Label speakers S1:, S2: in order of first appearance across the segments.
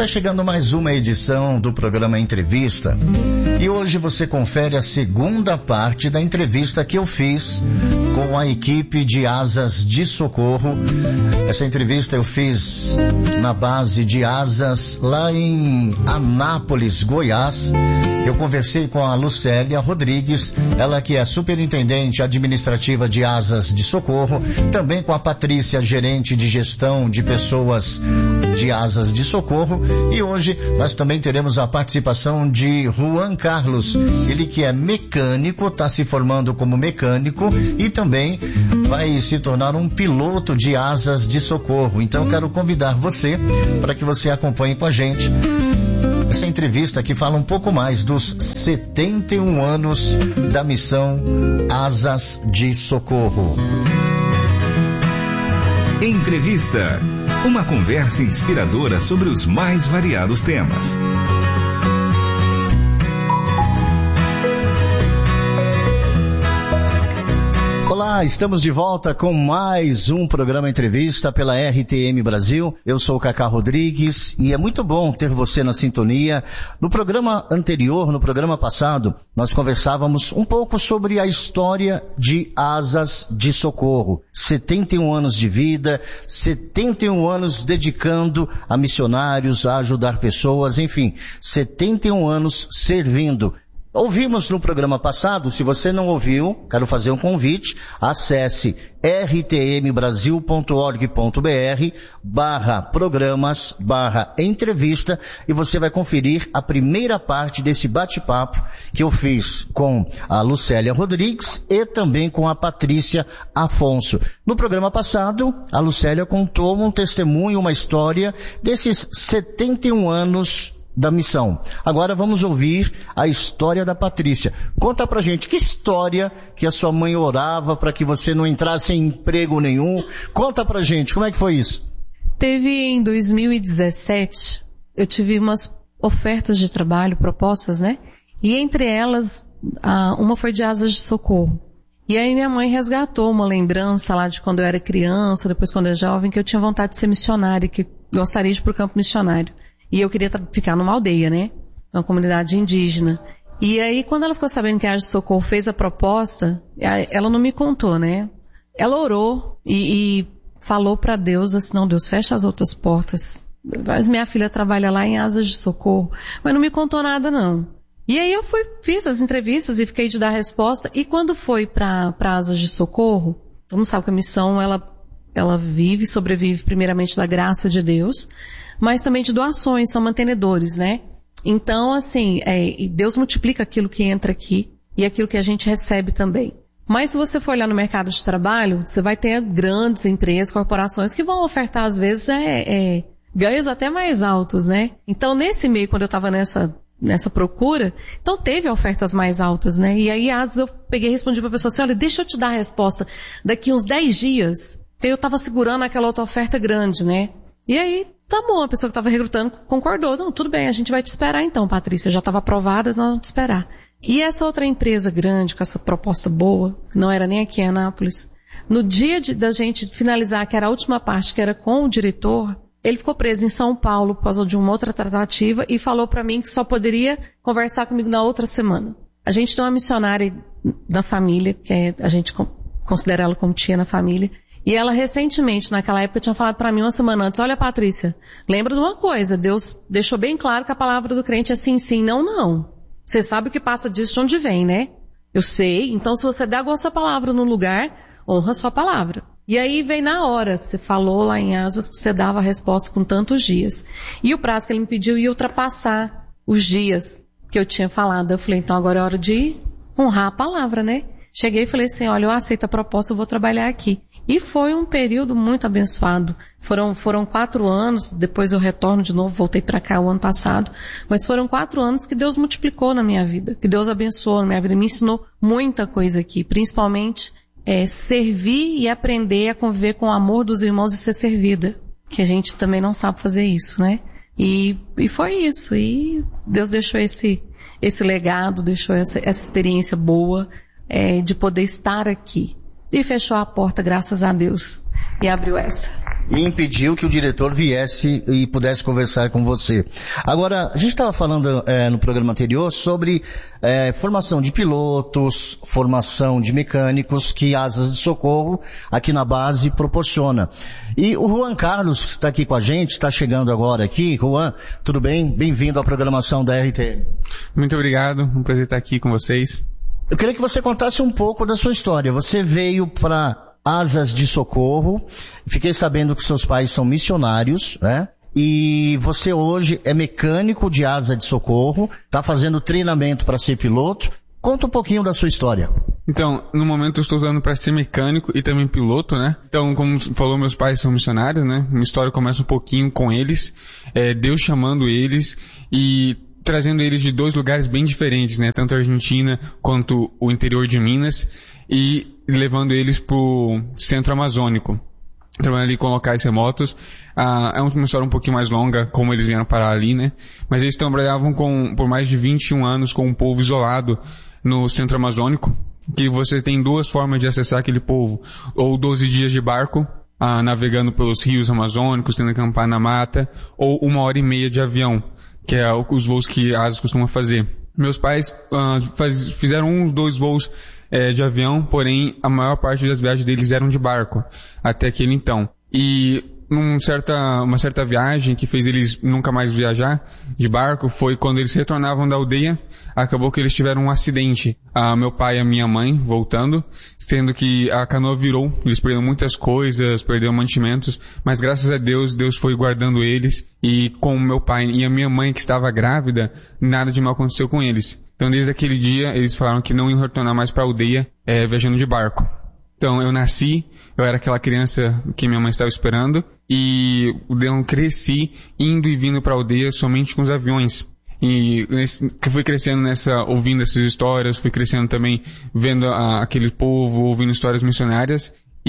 S1: Está chegando mais uma edição do programa Entrevista e hoje você confere a segunda parte da entrevista que eu fiz com a equipe de Asas de Socorro. Essa entrevista eu fiz na base de Asas lá em Anápolis, Goiás. Eu conversei com a Lucélia Rodrigues, ela que é superintendente administrativa de Asas de Socorro, também com a Patrícia, gerente de gestão de pessoas de Asas de Socorro, e hoje nós também teremos a participação de Juan Carlos, ele que é mecânico, está se formando como mecânico e também vai se tornar um piloto de Asas de Socorro. Então eu quero convidar você para que você acompanhe com a gente essa entrevista que fala um pouco mais dos 71 anos da missão Asas de Socorro.
S2: Entrevista. Uma conversa inspiradora sobre os mais variados temas.
S1: Olá, estamos de volta com mais um programa Entrevista pela RTM Brasil. Eu sou o Cacá Rodrigues e é muito bom ter você na sintonia. No programa anterior, no programa passado, nós conversávamos um pouco sobre a história de Asas de Socorro. 71 anos de vida, 71 anos dedicando a missionários, a ajudar pessoas, enfim, 71 anos servindo. Ouvimos no programa passado, se você não ouviu, quero fazer um convite, acesse rtmbrasil.org.br/programas/entrevista e você vai conferir a primeira parte desse bate-papo que eu fiz com a Lucélia Rodrigues e também com a Patrícia Afonso. No programa passado, a Lucélia contou um testemunho, uma história desses 71 anos da missão. Agora vamos ouvir a história da Patrícia. Conta pra gente, que história que a sua mãe orava para que você não entrasse em emprego nenhum? Conta pra gente, como é que foi isso?
S3: Teve em 2017, eu tive umas ofertas de trabalho, propostas, né? E entre elas, uma foi de Asas de Socorro. E aí minha mãe resgatou uma lembrança lá de quando eu era criança, depois quando eu era jovem, que eu tinha vontade de ser missionária, que gostaria de ir pro campo missionário. E eu queria ficar numa aldeia, né? Uma comunidade indígena. E aí, quando ela ficou sabendo que a Asas de Socorro fez a proposta, ela não me contou, né? Ela orou e falou para Deus assim, não, Deus, fecha as outras portas. Mas minha filha trabalha lá em Asas de Socorro. Mas não me contou nada, não. E aí eu fiz as entrevistas e fiquei de dar resposta. E quando foi para Asas de Socorro, todo mundo sabe que a missão, ela vive, sobrevive primeiramente da graça de Deus, mas também de doações, são mantenedores, né? Então, assim, Deus multiplica aquilo que entra aqui e aquilo que a gente recebe também. Mas se você for olhar no mercado de trabalho, você vai ter grandes empresas, corporações que vão ofertar, às vezes, ganhos até mais altos, né? Então, nesse meio, quando eu estava nessa procura, então teve ofertas mais altas, né? E aí, às vezes, eu peguei e respondi para a pessoa assim, olha, deixa eu te dar a resposta daqui uns 10 dias, porque eu estava segurando aquela outra oferta grande, né? E aí, tá bom, a pessoa que estava recrutando concordou. Não, tudo bem, a gente vai te esperar então, Patrícia. Já estava aprovada, nós vamos te esperar. E essa outra empresa grande, com essa proposta boa, que não era nem aqui em Anápolis, no dia da gente finalizar, que era a última parte, que era com o diretor, ele ficou preso em São Paulo por causa de uma outra tratativa e falou para mim que só poderia conversar comigo na outra semana. A gente tem uma missionária na família, que a gente considera ela como tia na família, e ela recentemente, naquela época, tinha falado para mim uma semana antes, olha, Patrícia, lembra de uma coisa, Deus deixou bem claro que a palavra do crente é sim, sim, não, não. Você sabe o que passa disso de onde vem, né? Eu sei, então se você dá a sua palavra no lugar, honra a sua palavra. E aí vem na hora, você falou lá em Asas que você dava a resposta com tantos dias. E o prazo que ele me pediu ia ultrapassar os dias que eu tinha falado. Eu falei, então agora é hora de honrar a palavra, né? Cheguei e falei assim, olha, eu aceito a proposta, eu vou trabalhar aqui. E foi um período muito abençoado. Foram 4 anos, depois eu retorno de novo, voltei para cá o ano passado, mas foram 4 anos que Deus multiplicou na minha vida, que Deus abençoou na minha vida, me ensinou muita coisa aqui, principalmente servir e aprender a conviver com o amor dos irmãos e ser servida, que a gente também não sabe fazer isso, né? E foi isso, e Deus deixou esse legado, deixou essa experiência boa de poder estar aqui. E fechou a porta, graças a Deus, e abriu essa.
S1: e impediu que o diretor viesse e pudesse conversar com você. Agora, a gente estava falando no programa anterior sobre formação de pilotos, formação de mecânicos que Asas de Socorro aqui na base proporciona. E o Juan Carlos está aqui com a gente, está chegando agora aqui. Juan, tudo bem? Bem-vindo à programação da RTM.
S4: Muito obrigado, um prazer estar aqui com vocês.
S1: Eu queria que você contasse um pouco da sua história. Você veio para Asas de Socorro, fiquei sabendo que seus pais são missionários, né? E você hoje é mecânico de Asa de Socorro, está fazendo treinamento para ser piloto. Conta um pouquinho da sua história.
S4: Então, no momento eu estou estudando para ser mecânico e também piloto, né? Então, como falou, meus pais são missionários, né? Minha história começa um pouquinho com eles, Deus chamando eles e trazendo eles de dois lugares bem diferentes, né? Tanto a Argentina quanto o interior de Minas, e levando eles pro centro amazônico, trabalhando ali com locais remotos. É uma história um pouquinho mais longa, como eles vieram parar ali, né? Mas eles trabalhavam por mais de 21 anos com um povo isolado no centro amazônico, que você tem duas formas de acessar aquele povo, ou 12 dias de barco, navegando pelos rios amazônicos, tendo que acampar na mata, ou 1h30 de avião, que é os voos que a Asas costuma fazer. Meus pais fizeram 2 voos de avião, porém a maior parte das viagens deles eram de barco, até aquele então. E uma certa viagem que fez eles nunca mais viajar de barco foi quando eles retornavam da aldeia. Acabou que eles tiveram um acidente, meu pai e a minha mãe voltando, sendo que a canoa virou, eles perderam muitas coisas, perderam mantimentos, mas graças a Deus, Deus foi guardando eles, e com meu pai e a minha mãe que estava grávida, nada de mal aconteceu com eles. Então desde aquele dia eles falaram que não iam retornar mais para a aldeia viajando de barco. Então eu nasci, eu era aquela criança que minha mãe estava esperando, e eu cresci indo e vindo para a aldeia somente com os aviões. E que fui crescendo ouvindo essas histórias, fui crescendo também vendo aquele povo, ouvindo histórias missionárias,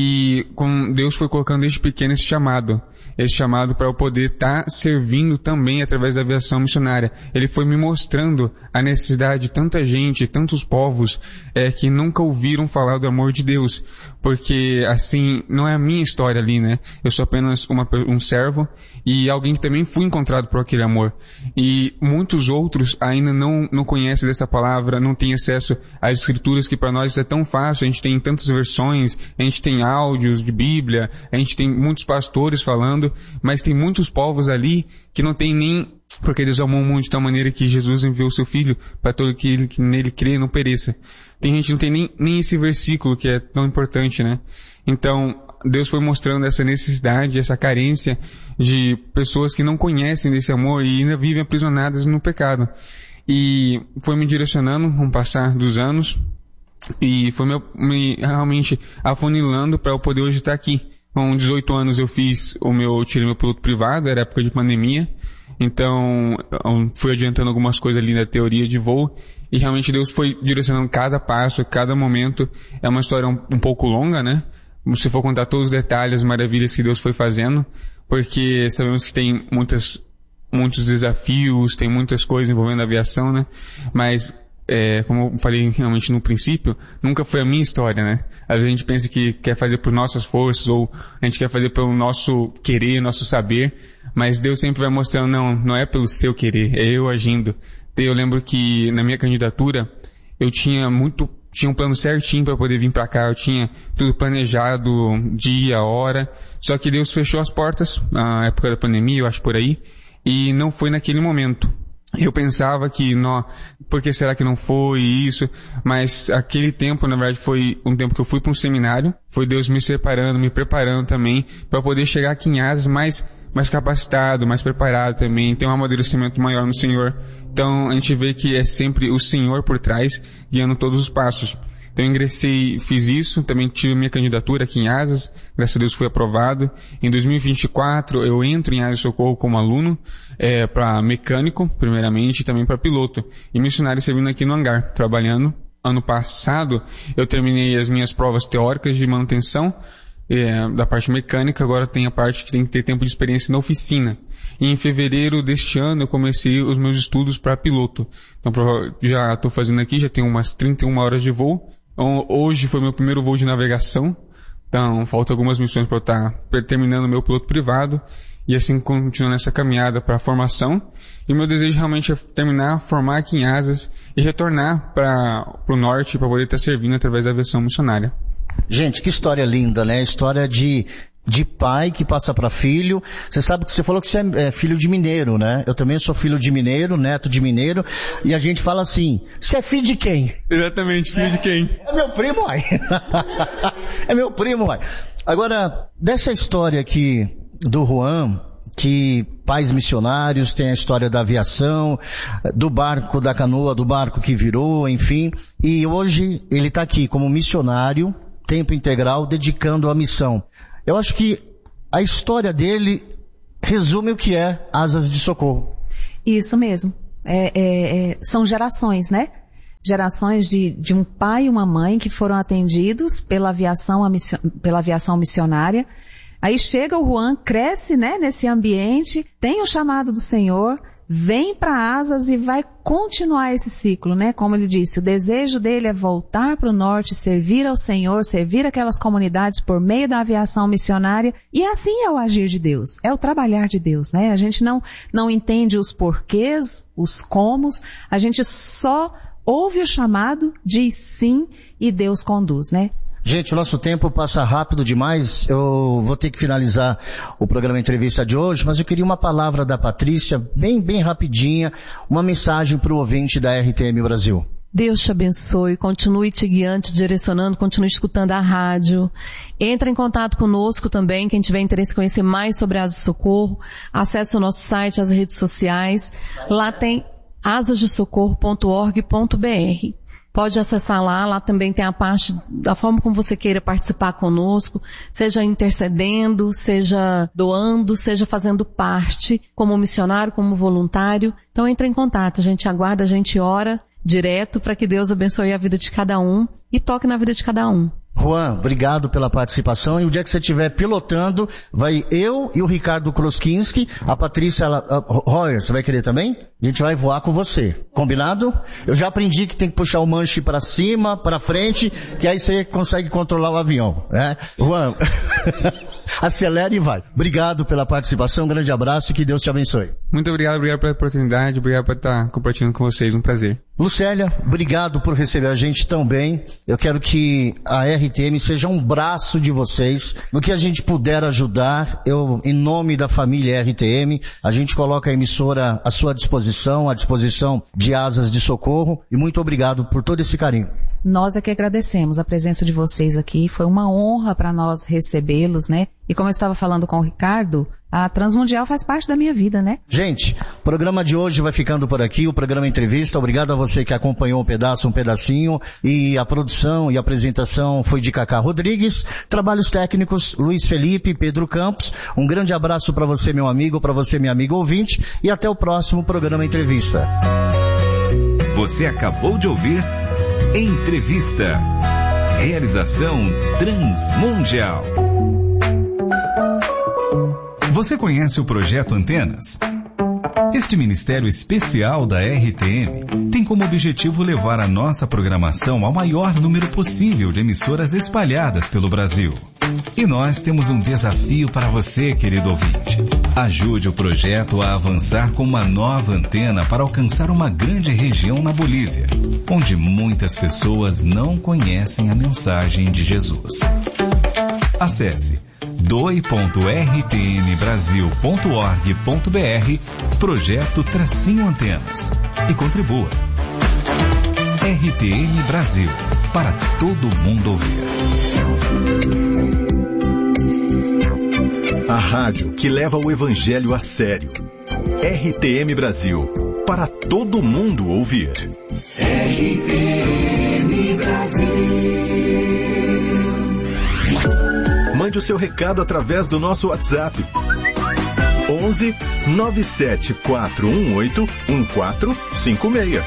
S4: e com Deus foi colocando desde pequeno esse chamado para eu poder estar servindo também através da aviação missionária. Ele foi me mostrando a necessidade de tanta gente, tantos povos que nunca ouviram falar do amor de Deus, porque assim, não é a minha história ali, né? Eu sou apenas um servo e alguém que também fui encontrado por aquele amor. E muitos outros ainda não conhecem dessa palavra, não têm acesso às escrituras, que para nós é tão fácil. A gente tem tantas versões, a gente tem áudios de Bíblia, a gente tem muitos pastores falando, mas tem muitos povos ali que não tem nem, porque Deus amou o mundo de tal maneira que Jesus enviou o seu Filho para todo aquele que nele crê e não pereça. Tem gente que não tem nem esse versículo que é tão importante, né? Então, Deus foi mostrando essa necessidade, essa carência de pessoas que não conhecem desse amor e ainda vivem aprisionadas no pecado. E foi me direcionando com o passar dos anos, e foi me realmente afunilando para eu poder hoje estar aqui. Com 18 anos eu tirei meu piloto privado, era época de pandemia, então fui adiantando algumas coisas ali na teoria de voo, e realmente Deus foi direcionando cada passo, cada momento. É uma história um pouco longa, né? Se for contar todos os detalhes, maravilhas que Deus foi fazendo, porque sabemos que tem muitos desafios, tem muitas coisas envolvendo a aviação, né? Mas como eu falei realmente no princípio, nunca foi a minha história, né? Às vezes a gente pensa que quer fazer por nossas forças, ou a gente quer fazer pelo nosso querer, nosso saber, mas Deus sempre vai mostrando, não é pelo seu querer, é eu agindo. Eu lembro que na minha candidatura, eu tinha um plano certinho para poder vir para cá, eu tinha tudo planejado, dia, hora, só que Deus fechou as portas, na época da pandemia, eu acho por aí, e não foi naquele momento. Eu pensava que, por que será que não foi isso? Mas aquele tempo, na verdade, foi um tempo que eu fui para um seminário, foi Deus me separando, me preparando também, para poder chegar aqui em Asas mais capacitado, mais preparado também, ter um amadurecimento maior no Senhor. Então, a gente vê que é sempre o Senhor por trás, guiando todos os passos. Então eu ingressei, fiz isso, também tive minha candidatura aqui em Asas, graças a Deus fui aprovado. Em 2024 eu entro em Asas de Socorro como aluno, para mecânico, primeiramente, e também para piloto. E missionário servindo aqui no hangar, trabalhando. Ano passado eu terminei as minhas provas teóricas de manutenção, da parte mecânica, agora tem a parte que tem que ter tempo de experiência na oficina. E em fevereiro deste ano eu comecei os meus estudos para piloto. Então já estou fazendo aqui, já tenho umas 31 horas de voo. Hoje foi meu primeiro voo de navegação, Então, faltam algumas missões para eu estar terminando o meu piloto privado e assim continuando essa caminhada para a formação. E o meu desejo realmente é terminar, formar aqui em Asas e retornar para o norte para poder estar servindo através da aviação missionária.
S1: Gente, que história linda, né? História de pai que passa para filho. Você sabe que você falou que você é filho de mineiro, né? Eu também sou filho de mineiro, neto de mineiro, e a gente fala assim, você é filho de quem?
S4: Exatamente, filho de quem?
S1: É meu primo, uai. É meu primo, uai. Agora, dessa história aqui do Juan, que pais missionários, tem a história da aviação, do barco, da canoa, do barco que virou, enfim, e hoje ele está aqui como missionário, tempo integral, dedicando a missão. Eu acho que a história dele resume o que é Asas de Socorro.
S5: Isso mesmo. São gerações, né? Gerações de um pai e uma mãe que foram atendidos pela aviação missionária. Aí chega o Juan, cresce, né, nesse ambiente, tem o chamado do Senhor, vem para Asas e vai continuar esse ciclo, né? Como ele disse, o desejo dele é voltar para o norte, servir ao Senhor, servir aquelas comunidades por meio da aviação missionária. E assim é o agir de Deus, é o trabalhar de Deus, né? A gente não entende os porquês, os comos, a gente só ouve o chamado, diz sim e Deus conduz, né?
S1: Gente, o nosso tempo passa rápido demais, eu vou ter que finalizar o programa Entrevista de hoje, mas eu queria uma palavra da Patrícia, bem rapidinha, uma mensagem para o ouvinte da RTM Brasil.
S3: Deus te abençoe, continue te guiando, te direcionando, continue escutando a rádio. Entra em contato conosco também, quem tiver interesse em conhecer mais sobre Asas de Socorro, acesse o nosso site, as redes sociais, lá tem asasdesocorro.org.br. Pode acessar lá também tem a parte da forma como você queira participar conosco, seja intercedendo, seja doando, seja fazendo parte, como missionário, como voluntário. Então entre em contato, a gente aguarda, a gente ora direto para que Deus abençoe a vida de cada um e toque na vida de cada um.
S1: Juan, obrigado pela participação, e o dia que você estiver pilotando, vai eu e o Ricardo Kroskinski, a Patrícia Royer, você vai querer também? A gente vai voar com você, combinado? Eu já aprendi que tem que puxar o manche para cima, para frente, que aí você consegue controlar o avião, né? Juan, acelera e vai. Obrigado pela participação, um grande abraço e que Deus te abençoe.
S4: Muito obrigado pela oportunidade, obrigado por estar compartilhando com vocês, um prazer.
S1: Lucélia, obrigado por receber a gente tão bem. Eu quero que a RTM seja um braço de vocês. No que a gente puder ajudar, em nome da família RTM, a gente coloca a emissora à sua disposição, à disposição de Asas de Socorro. E muito obrigado por todo esse carinho.
S5: Nós é que agradecemos a presença de vocês aqui. Foi uma honra para nós recebê-los, né? E como eu estava falando com o Ricardo, a Transmundial faz parte da minha vida, né?
S1: Gente, o programa de hoje vai ficando por aqui, o programa Entrevista. Obrigado a você que acompanhou um pedacinho. E a produção e a apresentação foi de Cacá Rodrigues. Trabalhos técnicos, Luiz Felipe, Pedro Campos. Um grande abraço para você, meu amigo, para você, minha amiga ouvinte. E até o próximo programa Entrevista.
S2: Você acabou de ouvir Entrevista. Realização Transmundial. Você conhece o Projeto Antenas? Este ministério especial da RTM tem como objetivo levar a nossa programação ao maior número possível de emissoras espalhadas pelo Brasil. E nós temos um desafio para você, querido ouvinte. Ajude o projeto a avançar com uma nova antena para alcançar uma grande região na Bolívia, onde muitas pessoas não conhecem a mensagem de Jesus. Acesse doi.rtmbrasil.org.br Projeto-Antenas e contribua. RTM Brasil, para todo mundo ouvir.
S6: A rádio que leva o evangelho a sério. RTM Brasil, para todo mundo ouvir. RTM Brasil. Mande o seu recado através do nosso WhatsApp. 11 97418 1456.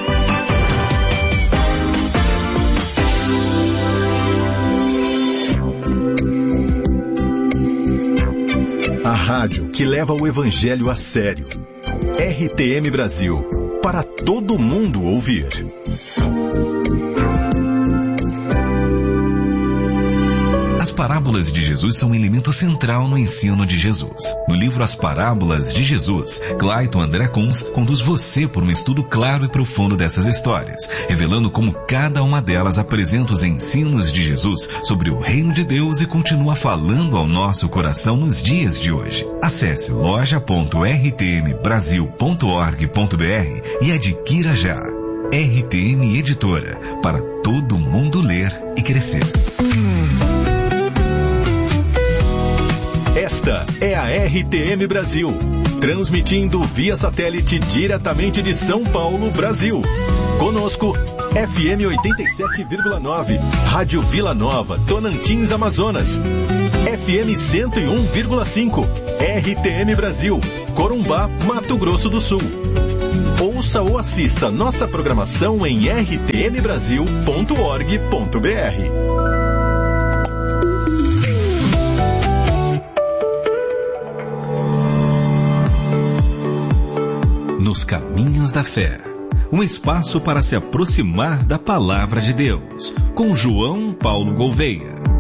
S6: A rádio que leva o evangelho a sério. RTM Brasil, para todo mundo ouvir.
S2: As parábolas de Jesus são um elemento central no ensino de Jesus. No livro As Parábolas de Jesus, Clayton André Kunz conduz você por um estudo claro e profundo dessas histórias, revelando como cada uma delas apresenta os ensinos de Jesus sobre o reino de Deus e continua falando ao nosso coração nos dias de hoje. Acesse loja.rtmbrasil.org.br e adquira já. RTM Editora, para todo mundo ler e crescer.
S6: Esta é a RTM Brasil, transmitindo via satélite diretamente de São Paulo, Brasil. Conosco, FM 87,9, Rádio Vila Nova, Tonantins, Amazonas. FM 101,5, RTM Brasil, Corumbá, Mato Grosso do Sul. Ouça ou assista nossa programação em rtmbrasil.org.br.
S2: Nos Caminhos da Fé, um espaço para se aproximar da Palavra de Deus, com João Paulo Gouveia.